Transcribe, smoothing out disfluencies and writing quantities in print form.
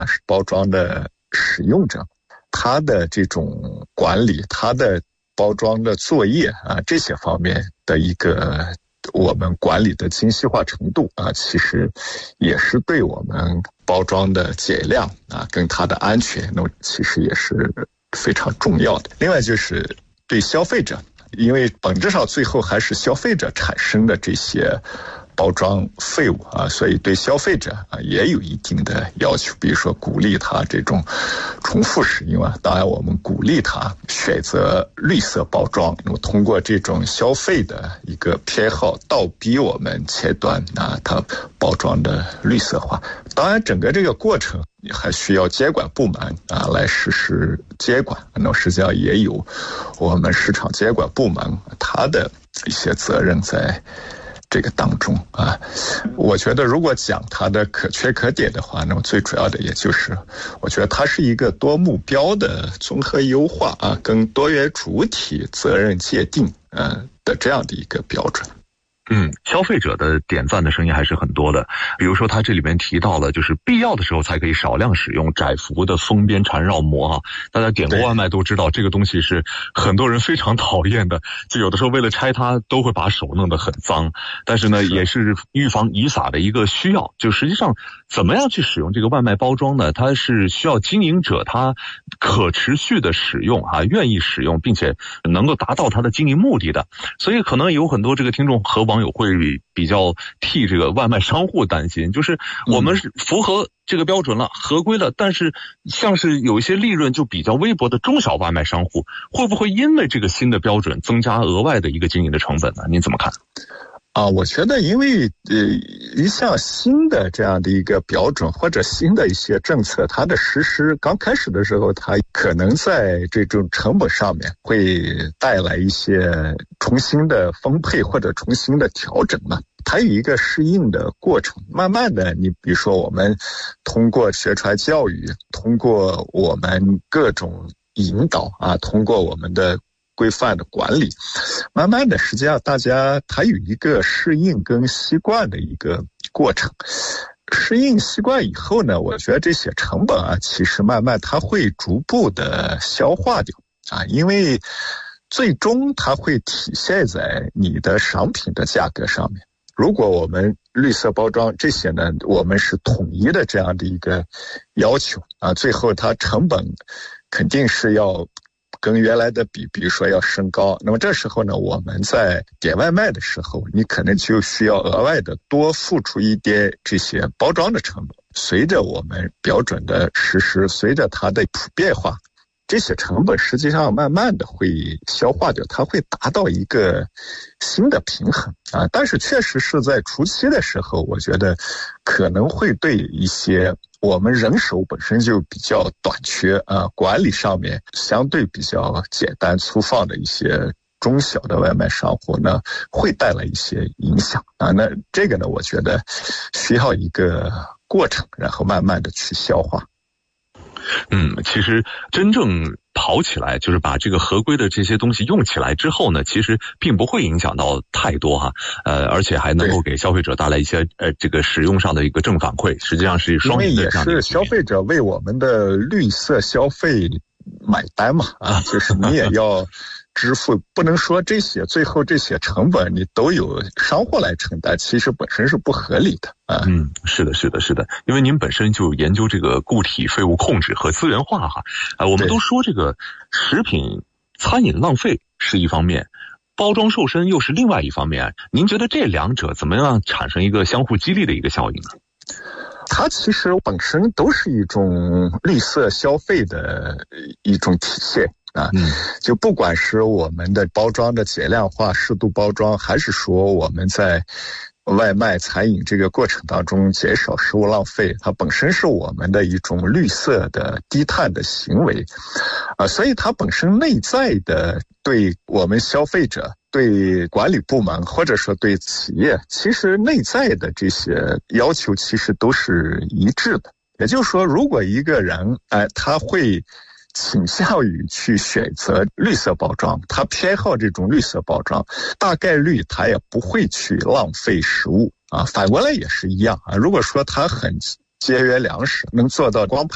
包装的使用者，他的这种管理，他的包装的作业啊，这些方面的一个我们管理的精细化程度啊，其实也是对我们包装的减量啊，跟它的安全，那其实也是非常重要的。另外就是对消费者，因为本质上最后还是消费者产生的这些包装废物啊，所以对消费者啊也有一定的要求，比如说鼓励他这种重复使用啊，当然我们鼓励他选择绿色包装，通过这种消费的一个偏好倒逼我们前端啊它包装的绿色化。当然整个这个过程还需要监管部门啊来实施监管，那实际上也有我们市场监管部门它的一些责任在这个当中啊。我觉得如果讲它的可圈可点的话，那么最主要的也就是我觉得它是一个多目标的综合优化啊，跟多元主体责任界定的这样的一个标准。 消费者的点赞的声音还是很多的。比如说他这里面提到了，就是必要的时候才可以少量使用窄幅的封边缠绕膜啊。大家点过外卖都知道，这个东西是很多人非常讨厌的，就有的时候为了拆它都会把手弄得很脏。但是呢，也是预防遗撒的一个需要。就实际上怎么样去使用这个外卖包装呢？它是需要经营者他可持续的使用啊，愿意使用，并且能够达到他的经营目的的。所以可能有很多这个听众和网友会比较替这个外卖商户担心，就是我们是符合这个标准了，合规了，但是像是有一些利润就比较微薄的中小外卖商户，会不会因为这个新的标准增加额外的一个经营的成本呢？您怎么看？ 我觉得因为一项新的这样的一个标准或者新的一些政策，它的实施刚开始的时候，它可能在这种成本上面会带来一些重新的分配或者重新的调整嘛。它有一个适应的过程，慢慢的你比如说我们通过宣传教育，通过我们各种引导啊，通过我们的规范的管理，慢慢的实际上大家它有一个适应跟习惯的一个过程。适应习惯以后呢，我觉得这些成本啊，其实慢慢它会逐步的消化掉啊，因为最终它会体现在你的商品的价格上面。如果我们绿色包装这些呢，我们是统一的这样的一个要求啊，最后它成本肯定是要跟原来的比如说要升高。那么这时候呢，我们在点外卖的时候，你可能就需要额外的多付出一点这些包装的成本。随着我们标准的实施，随着它的普遍化，这些成本实际上慢慢的会消化掉，它会达到一个新的平衡啊。但是确实是在初期的时候，我觉得可能会对一些我们人手本身就比较短缺啊，管理上面相对比较简单粗放的一些中小的外卖商户呢，会带来一些影响啊。那这个呢，我觉得需要一个过程，然后慢慢的去消化。 其实真正跑起来，就是把这个合规的这些东西用起来之后呢，其实并不会影响到太多哈，而且还能够给消费者带来一些这个使用上的一个正反馈，实际上是双赢的这样的。 因为也是消费者为我们的绿色消费买单嘛啊，就是你也要支付，不能说这些最后这些成本你都有商户来承担，其实本身是不合理的啊。 是的，因为您本身就研究这个固体废物控制和资源化哈，我们都说这个食品餐饮浪费是一方面，包装瘦身又是另外一方面，您觉得这两者怎么样产生一个相互激励的一个效应呢？ 它其实本身都是一种绿色消费的一种体现啊，就不管是我们的包装的减量化、适度包装，还是说我们在外卖餐饮这个过程当中减少食物浪费，它本身是我们的一种绿色的低碳的行为啊，所以它本身内在的对我们消费者、对管理部门或者说对企业，其实内在的这些要求其实都是一致的。也就是说，如果一个人他会倾向于去选择绿色包装，他偏好这种绿色包装，大概率他也不会去浪费食物啊。反过来也是一样啊。如果说他很节约粮食，能做到光